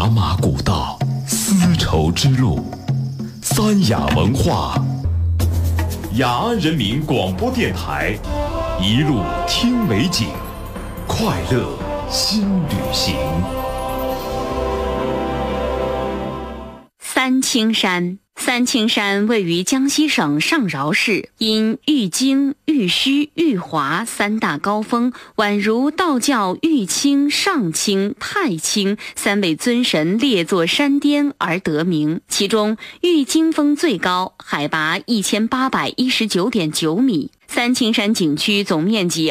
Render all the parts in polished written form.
茶马古道，丝绸之路，三雅文化，雅安人民广播电台，一路听美景，快乐新旅行。 三清山位于江西省上饶市，因玉京、玉虚、玉华三大高峰，宛如道教玉清、上清、太清三位尊神列坐山巅而得名。其中玉京峰最高，海拔1819.9米。三清山景区总面积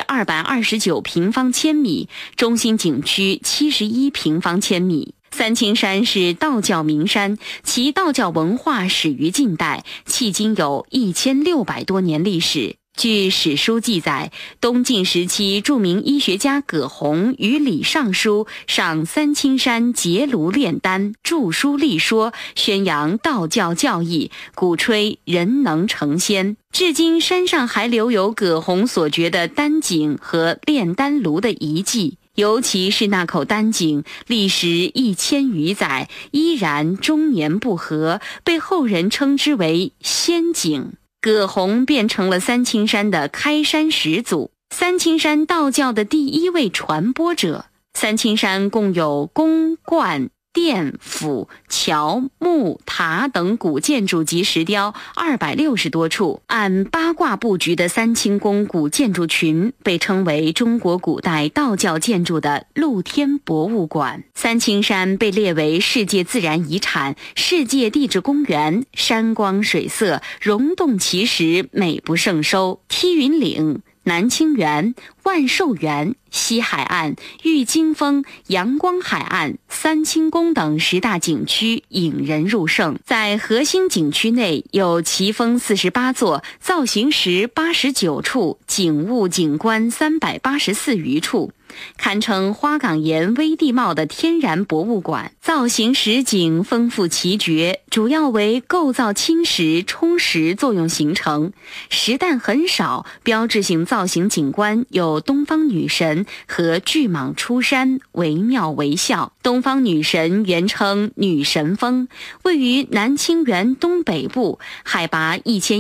229平方千米，中心景区71平方千米。三清山是道教名山，其道教文化始于近代，迄今有1600多年历史。据史书记载，东晋时期著名医学家葛洪与李尚书上三清山结庐炼丹，著书立说，宣扬道教教义，鼓吹人能成仙。至今山上还留有葛洪所掘的丹井和炼丹炉的遗迹，尤其是那口丹井，历时1000余载，依然终年不合，被后人称之为仙井。葛洪便成了三清山的开山始祖，三清山道教的第一位传播者。三清山共有宫、观、殿、府、桥、墓、塔等古建筑及石雕260多处，按八卦布局的三清宫古建筑群被称为中国古代道教建筑的露天博物馆。三清山被列为世界自然遗产、世界地质公园，山光水色，溶洞奇石，美不胜收。梯云岭、南清园、万寿园、西海岸、玉京峰、阳光海岸、三清宫等10大景区引人入胜。在核心景区内有奇峰48座，造型石89处，景物景观384余处，堪称花岗岩微地貌的天然博物馆。造型石景丰富奇绝，主要为构造侵蚀冲蚀作用形成，石弹很少。标志性造型景观有东方女神和巨蟒出山，惟妙惟肖。东方女神原称女神峰，位于南清园东北部，海拔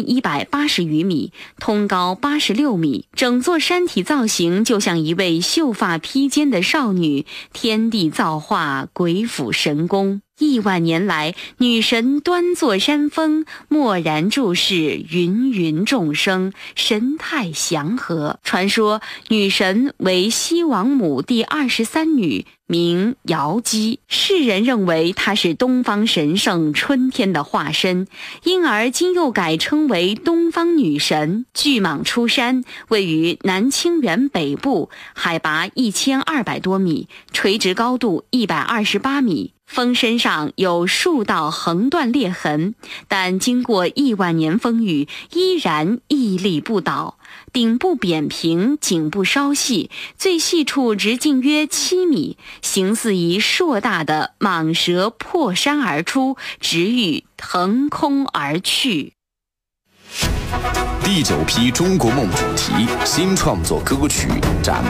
1180余米，通高86米，整座山体造型就像一位秀发披肩的少女，天地造化，鬼斧神工。1万年来，女神端坐山峰，默然注视芸芸众生，神态祥和。传说女神为西王母第23女，名瑶姬，世人认为她是东方神圣春天的化身，因而今又改称为东方女神。巨蟒出山位于南清园北部，海拔1200多米，垂直高度128米。峰身上有数道横断裂痕，但经过1万年风雨，依然屹立不倒。顶部扁平，颈部稍细，最细处直径约7米，形似一硕大的蟒蛇破山而出，直欲腾空而去。 第9批中国梦主题新创作歌曲展